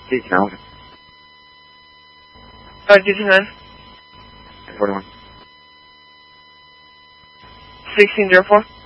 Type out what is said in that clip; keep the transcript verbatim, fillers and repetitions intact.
Steve, can I help you? Uh, D T nine. forty-one. sixteen zero four.